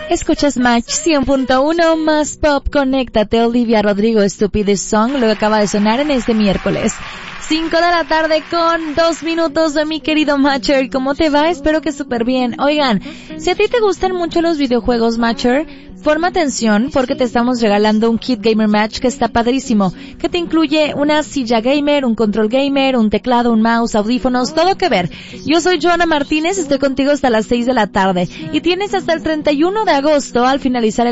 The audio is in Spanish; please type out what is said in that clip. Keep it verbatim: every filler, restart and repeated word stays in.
Escuchas Match cien punto uno más pop. Conéctate. Olivia Rodrigo, Stupid Song, lo que acaba de sonar en este miércoles. cinco de la tarde con dos minutos de mi querido Matcher. ¿Cómo te va? Espero que súper bien. Oigan, si a ti te gustan mucho los videojuegos, Matcher, forma atención porque te estamos regalando un kit Gamer Match que está padrísimo, que te incluye una silla gamer, un control gamer, un teclado, un mouse, audífonos, todo que ver. Yo soy Joana Martínez, estoy contigo hasta las seis de la tarde y tienes hasta el treinta y uno de agosto al finalizar el